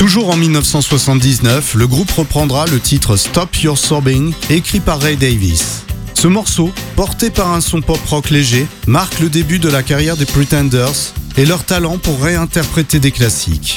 Toujours en 1979, le groupe reprendra le titre Stop Your Sobbing, écrit par Ray Davies. Ce morceau, porté par un son pop-rock léger, marque le début de la carrière des Pretenders et leur talent pour réinterpréter des classiques.